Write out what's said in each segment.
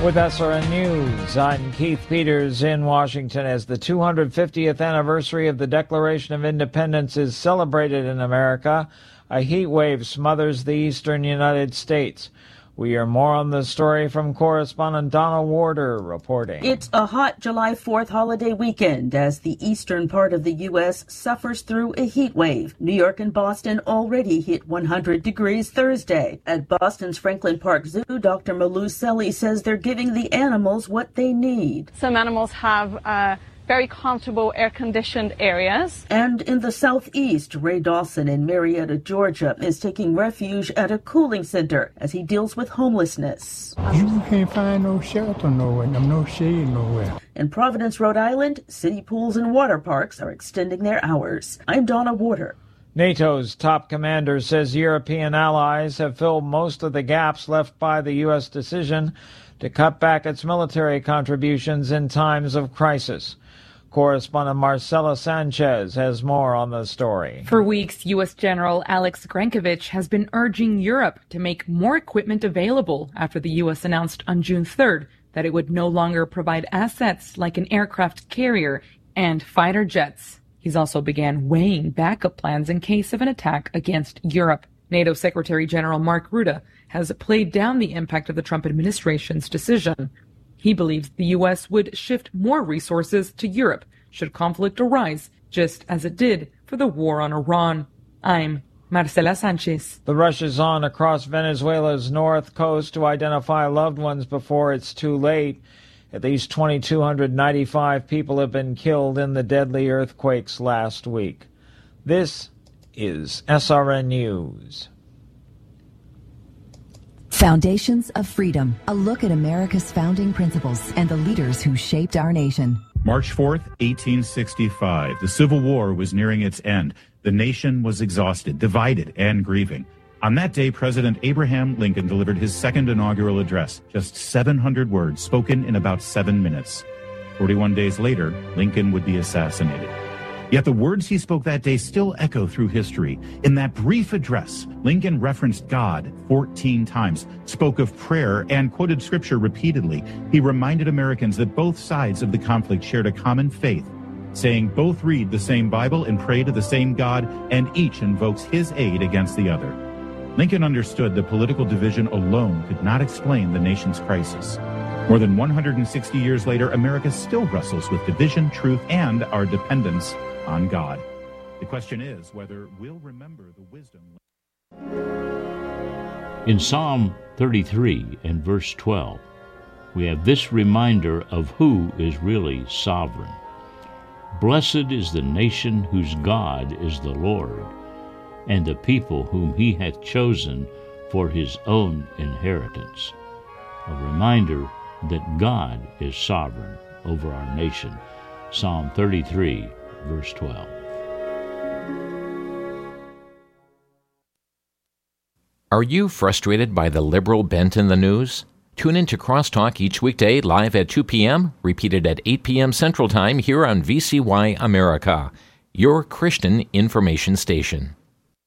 With SRN News, I'm Keith Peters in Washington. As the 250th anniversary of the Declaration of Independence is celebrated in America, a heat wave smothers the eastern United States. We hear more on the story from correspondent Donna Warder reporting. It's a hot July 4th holiday weekend as the eastern part of the U.S. suffers through a heat wave. New York and Boston already hit 100 degrees Thursday. At Boston's Franklin Park Zoo, Dr. Malou Selly says they're giving the animals what they need. Some animals have very comfortable air-conditioned areas. And in the southeast, Ray Dawson in Marietta, Georgia, is taking refuge at a cooling center as he deals with homelessness. You can't find no shelter nowhere, no shade nowhere. In Providence, Rhode Island, city pools and water parks are extending their hours. I'm Donna Warder. NATO's top commander says European allies have filled most of the gaps left by the U.S. decision to cut back its military contributions in times of crisis. Correspondent Marcela Sanchez has more on the story. For weeks, U.S. General Alex Grankovich has been urging Europe to make more equipment available after the U.S. announced on June 3rd that it would no longer provide assets like an aircraft carrier and fighter jets. He's also began weighing backup plans in case of an attack against Europe. NATO Secretary General Mark Rutte has played down the impact of the Trump administration's decision. He believes the U.S. would shift more resources to Europe should conflict arise, just as it did for the war on Iran. I'm Marcela Sanchez. The rush is on across Venezuela's north coast to identify loved ones before it's too late. At least 2,295 people have been killed in the deadly earthquakes last week. This is SRN News. Foundations of Freedom, a look at America's founding principles and the leaders who shaped our nation. March 4th, 1865. The Civil War was nearing its end. The nation was exhausted, divided, and grieving. On that day, President Abraham Lincoln delivered his second inaugural address, just 700 words spoken in about 7 minutes. 41 days later, Lincoln would be assassinated. Yet the words he spoke that day still echo through history. In that brief address, Lincoln referenced God 14 times, spoke of prayer, and quoted scripture repeatedly. He reminded Americans that both sides of the conflict shared a common faith, saying both read the same Bible and pray to the same God, and each invokes his aid against the other. Lincoln understood that political division alone could not explain the nation's crisis. More than 160 years later, America still wrestles with division, truth, and our dependence on God. The question is whether we'll remember the wisdom. In Psalm 33 and verse 12, we have this reminder of who is really sovereign. Blessed is the nation whose God is the Lord, and the people whom he hath chosen for his own inheritance. A reminder that God is sovereign over our nation. Psalm 33, verse 12. Are you frustrated by the liberal bent in the news? Tune in to Crosstalk each weekday live at 2 p.m., repeated at 8 p.m. Central Time here on VCY America, your Christian information station.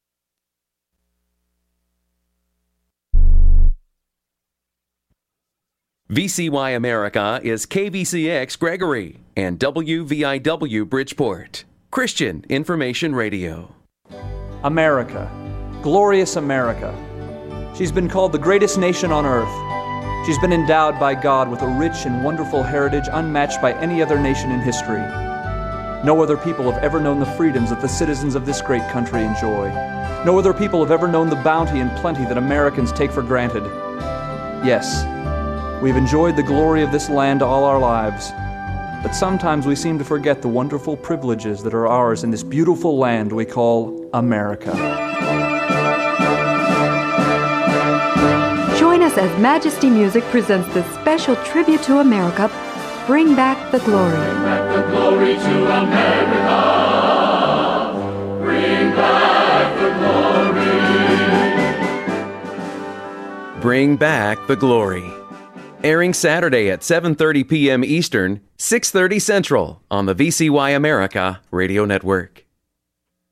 VCY America is KVCX Gregory and WVIW Bridgeport. Christian Information Radio. America, glorious America. She's been called the greatest nation on earth. She's been endowed by God with a rich and wonderful heritage unmatched by any other nation in history. No other people have ever known the freedoms that the citizens of this great country enjoy. No other people have ever known the bounty and plenty that Americans take for granted. Yes, we've enjoyed the glory of this land all our lives, but sometimes we seem to forget the wonderful privileges that are ours in this beautiful land we call America. Join us as Majesty Music presents this special tribute to America, Bring Back the Glory. Bring back the glory to America. Bring back the glory. Bring back the glory. Airing Saturday at 7:30 p.m. Eastern, 6:30 Central on the VCY America Radio Network.